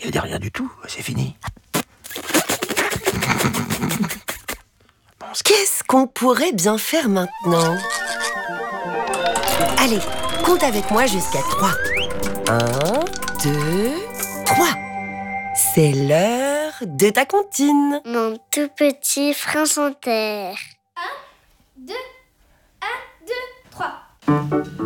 Je dis rien du tout, c'est fini. Qu'est-ce qu'on pourrait bien faire maintenant? Allez, compte avec moi jusqu'à 3. 1, 2, 3. C'est l'heure de ta comptine. Mon tout petit France Inter. 2, 1, 2, 3.